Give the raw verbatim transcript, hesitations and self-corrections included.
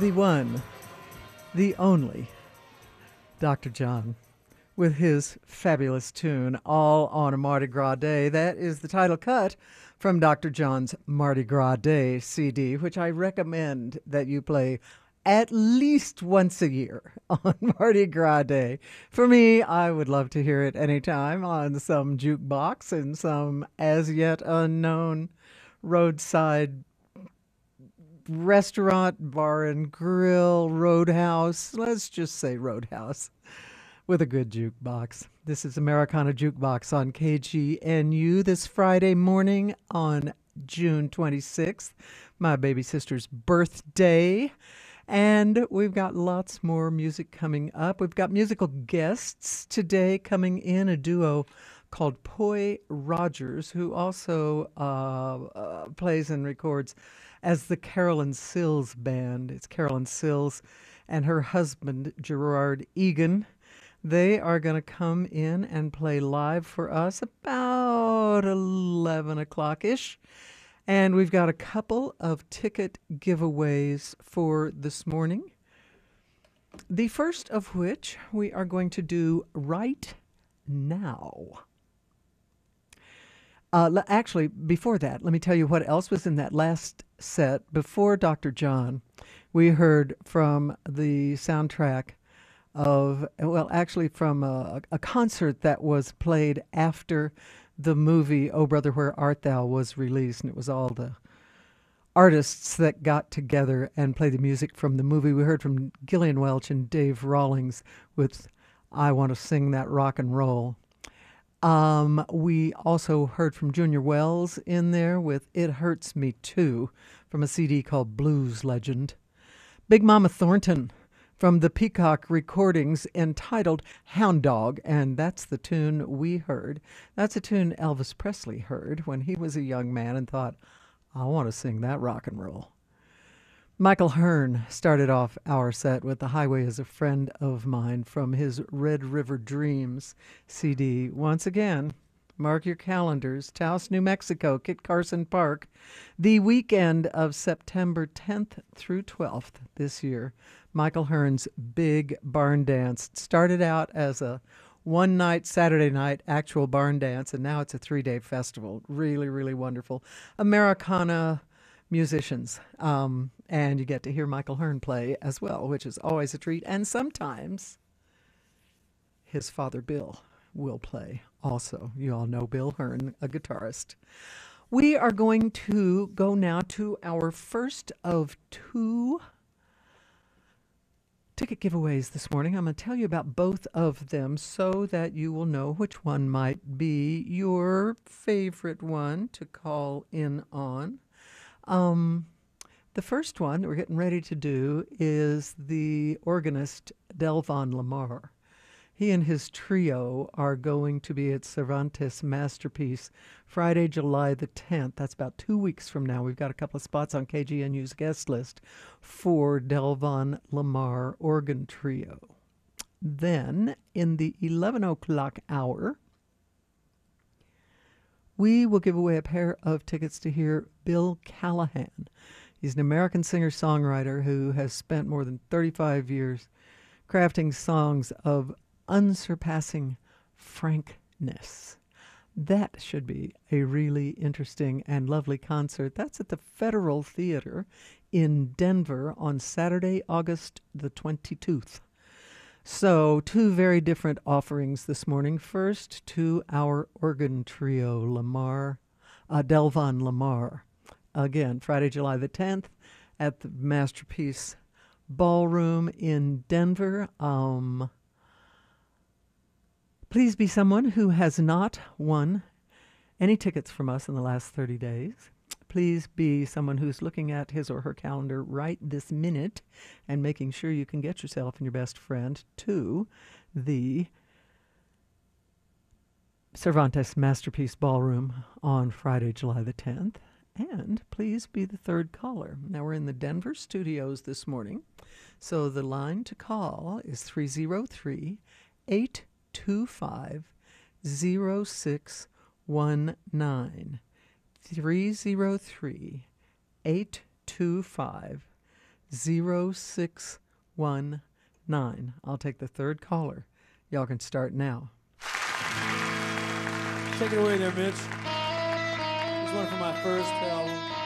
the one, the only Doctor John with his fabulous tune, All on a Mardi Gras Day. That is the title cut from Doctor John's Mardi Gras Day C D, which I recommend that you play at least once a year on Mardi Gras Day. For me, I would love to hear it anytime on some jukebox in some as yet unknown roadside restaurant, bar and grill, roadhouse. Let's just say roadhouse with a good jukebox. This is Americana Jukebox on K G N U this Friday morning on June twenty-sixth, my baby sister's birthday. And we've got lots more music coming up. We've got musical guests today coming in, a duo called Poi Rogers, who also uh, uh, plays and records as the Carolyn Sills Band. It's Carolyn Sills and her husband, Gerard Egan. They are going to come in and play live for us about eleven o'clock-ish. And we've got a couple of ticket giveaways for this morning. The first of which we are going to do right now. Uh, actually, before that, let me tell you what else was in that last set. Before Doctor John, we heard from the soundtrack of, well, actually from a, a concert that was played after the movie Oh Brother, Where Art Thou was released, and it was all the artists that got together and played the music from the movie. We heard from Gillian Welch and Dave Rawlings with I Want to Sing That Rock and Roll. Um, we also heard from Junior Wells in there with It Hurts Me Too from a C D called Blues Legend. Big Mama Thornton from the Peacock Recordings entitled Hound Dog, and that's the tune we heard. That's a tune Elvis Presley heard when he was a young man and thought, I want to sing that rock and roll. Michael Hearn started off our set with The Highway is a Friend of Mine from his Red River Dreams C D. Once again, mark your calendars, Taos, New Mexico, Kit Carson Park, the weekend of September tenth through twelfth this year. Michael Hearn's big barn dance started out as a one-night Saturday night actual barn dance, and now it's a three-day festival. Really, really wonderful. Americana musicians, um, and you get to hear Michael Hearn play as well, which is always a treat. And sometimes his father Bill will play also. You all know Bill Hearn, a guitarist. We are going to go now to our first of two ticket giveaways this morning. I'm going to tell you about both of them so that you will know which one might be your favorite one to call in on. Um, the first one that we're getting ready to do is the organist Delvon Lamar. He and his trio are going to be at Cervantes Masterpiece Friday, July the tenth. That's about two weeks from now. We've got a couple of spots on K G N U's guest list for Delvon Lamar Organ Trio. Then, in the eleven o'clock hour, we will give away a pair of tickets to hear Bill Callahan. He's an American singer-songwriter who has spent more than thirty-five years crafting songs of unsurpassing frankness. That should be a really interesting and lovely concert. That's at the Federal Theater in Denver on Saturday, August the twenty-second. So, two very different offerings this morning. First, to our organ trio, Lamar, uh, Delvon Lamar. Again, Friday, July the tenth at the Masterpiece Ballroom in Denver. Um, please be someone who has not won any tickets from us in the last thirty days. Please be someone who's looking at his or her calendar right this minute and making sure you can get yourself and your best friend to the Cervantes Masterpiece Ballroom on Friday, July the tenth. And please be the third caller. Now, we're in the Denver studios this morning, so the line to call is three oh three, eight two five, oh six one nine. three oh three, eight two five, zero six one nine. I'll take the third caller. Y'all can start now. Take it away there, Mitch. This one from my first album.